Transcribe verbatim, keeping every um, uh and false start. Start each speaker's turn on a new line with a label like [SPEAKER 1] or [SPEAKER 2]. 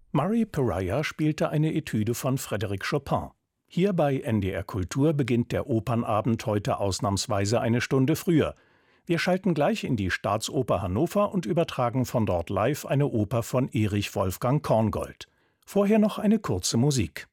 [SPEAKER 1] Murray Pariah spielte eine Etüde von Frédéric Chopin. Hier bei N D R Kultur beginnt der Opernabend heute ausnahmsweise eine Stunde früher. Wir schalten gleich in die Staatsoper Hannover und übertragen von dort live eine Oper von Erich Wolfgang Korngold. Vorher noch eine kurze Musik.